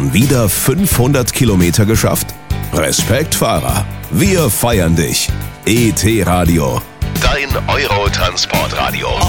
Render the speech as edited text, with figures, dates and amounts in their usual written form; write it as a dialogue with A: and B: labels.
A: Schon wieder 500 Kilometer geschafft? Respekt, Fahrer. Wir feiern dich. ET Radio. Dein Euro-Transportradio.